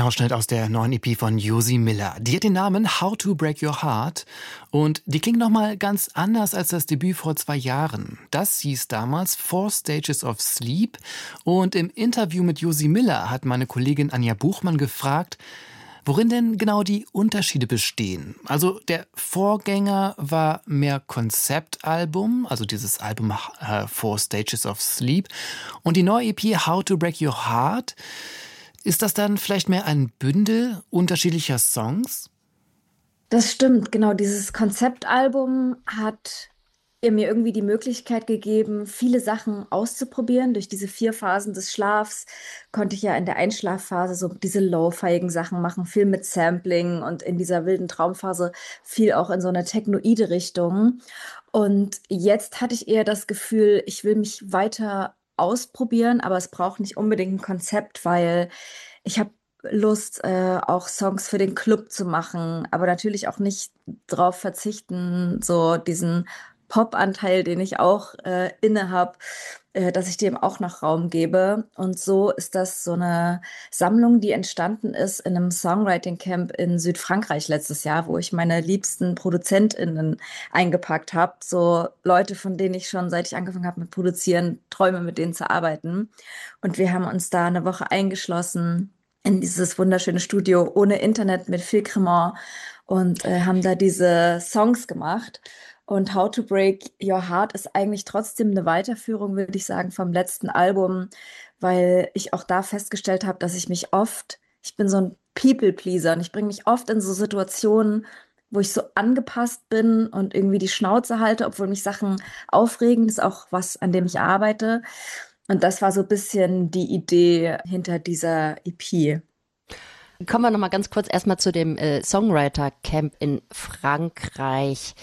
Ein Ausschnitt aus der neuen EP von Josie Miller. Die hat den Namen How to Break Your Heart und die klingt nochmal ganz anders als das Debüt vor 2 Jahren. Das hieß damals 4 Stages of Sleep und im Interview mit Josie Miller hat meine Kollegin Anja Buchmann gefragt, worin denn genau die Unterschiede bestehen. Also der Vorgänger war mehr Konzeptalbum, also dieses Album 4 Stages of Sleep und die neue EP How to Break Your Heart. Ist das dann vielleicht mehr ein Bündel unterschiedlicher Songs? Das stimmt, genau. Dieses Konzeptalbum hat mir irgendwie die Möglichkeit gegeben, viele Sachen auszuprobieren. Durch diese 4 Phasen des Schlafs konnte ich ja in der Einschlafphase so diese lo-fiigen Sachen machen, viel mit Sampling und in dieser wilden Traumphase viel auch in so eine technoide Richtung. Und jetzt hatte ich eher das Gefühl, ich will mich weiter ausprobieren, aber es braucht nicht unbedingt ein Konzept, weil ich habe Lust, auch Songs für den Club zu machen, aber natürlich auch nicht drauf verzichten, so diesen Pop-Anteil, den ich auch inne habe, dass ich dem auch noch Raum gebe. Und so ist das so eine Sammlung, die entstanden ist in einem Songwriting-Camp in Südfrankreich letztes Jahr, wo ich meine liebsten ProduzentInnen eingepackt habe. So Leute, von denen ich schon, seit ich angefangen habe mit Produzieren, träume, mit denen zu arbeiten. Und wir haben uns da eine Woche eingeschlossen in dieses wunderschöne Studio ohne Internet mit viel Cremant und haben da diese Songs gemacht. Und How to Break Your Heart ist eigentlich trotzdem eine Weiterführung, würde ich sagen, vom letzten Album, weil ich auch da festgestellt habe, dass ich bin so ein People-Pleaser und ich bringe mich oft in so Situationen, wo ich so angepasst bin und irgendwie die Schnauze halte, obwohl mich Sachen aufregen. Das ist auch was, an dem ich arbeite. Und das war so ein bisschen die Idee hinter dieser EP. Kommen wir noch mal ganz kurz erstmal zu dem Songwriter-Camp in Frankreich.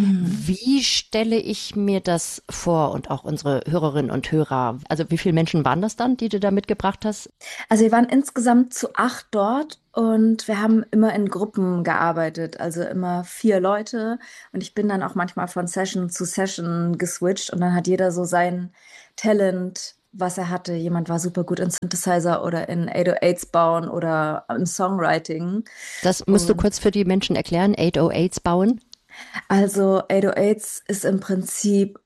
Wie stelle ich mir das vor und auch unsere Hörerinnen und Hörer? Also wie viele Menschen waren das dann, die du da mitgebracht hast? Also wir waren insgesamt zu 8 dort und wir haben immer in Gruppen gearbeitet, also immer 4 Leute. Und ich bin dann auch manchmal von Session zu Session geswitcht und dann hat jeder so sein Talent, was er hatte. Jemand war super gut in Synthesizer oder in 808s bauen oder im Songwriting. Das musst du kurz für die Menschen erklären, 808s bauen. Also 808s ist im Prinzip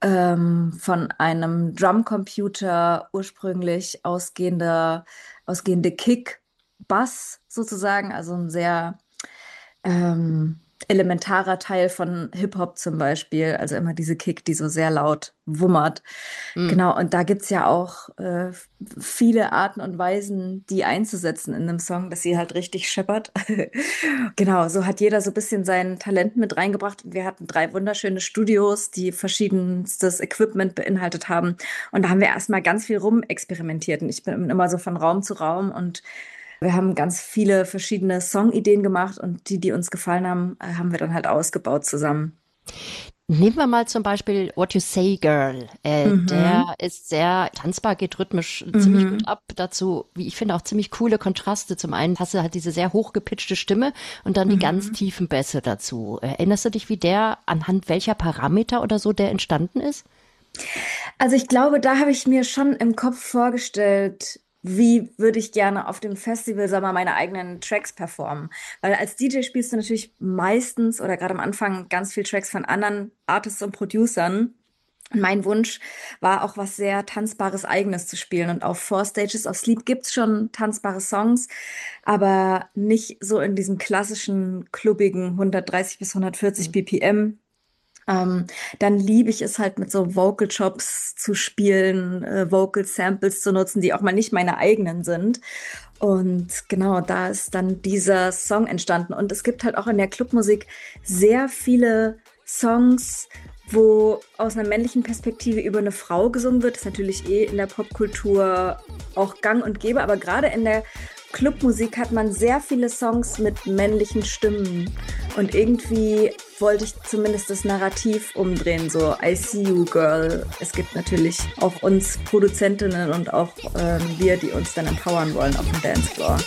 von einem Drumcomputer ursprünglich ausgehende Kick-Bass sozusagen, also ein sehr elementarer Teil von Hip-Hop zum Beispiel, also immer diese Kick, die so sehr laut wummert. Genau, und da gibt's ja auch viele Arten und Weisen, die einzusetzen in einem Song, dass sie halt richtig scheppert. Genau, so hat jeder so ein bisschen sein Talent mit reingebracht. Und wir hatten 3 wunderschöne Studios, die verschiedenstes Equipment beinhaltet haben. Und da haben wir erstmal ganz viel rumexperimentiert. Und ich bin immer so von Raum zu Raum und wir haben ganz viele verschiedene Songideen gemacht und die uns gefallen haben, haben wir dann halt ausgebaut zusammen. Nehmen wir mal zum Beispiel What You Say Girl. Der ist sehr tanzbar, geht rhythmisch ziemlich gut ab. Dazu, wie ich finde, auch ziemlich coole Kontraste. Zum einen hast du halt diese sehr hochgepitchte Stimme und dann die ganz tiefen Bässe dazu. Erinnerst du dich, wie der, anhand welcher Parameter oder so der entstanden ist? Also ich glaube, da habe ich mir schon im Kopf vorgestellt, wie würde ich gerne auf dem Festival, sag mal, meine eigenen Tracks performen. Weil als DJ spielst du natürlich meistens oder gerade am Anfang ganz viel Tracks von anderen Artists und Producern. Und mein Wunsch war auch was sehr Tanzbares Eigenes zu spielen. Und auf 4 Stages of Sleep gibt's schon tanzbare Songs, aber nicht so in diesem klassischen, klubbigen 130 bis 140 BPM. Dann liebe ich es halt mit so Vocal Chops zu spielen, Vocal Samples zu nutzen, die auch mal nicht meine eigenen sind. Und genau, da ist dann dieser Song entstanden. Und es gibt halt auch in der Clubmusik sehr viele Songs, wo aus einer männlichen Perspektive über eine Frau gesungen wird. Das ist natürlich in der Popkultur auch gang und gäbe, aber gerade in der Clubmusik hat man sehr viele Songs mit männlichen Stimmen und irgendwie wollte ich zumindest das Narrativ umdrehen, so I see you girl. Es gibt natürlich auch uns Produzentinnen und auch wir, die uns dann empowern wollen auf dem Dancefloor.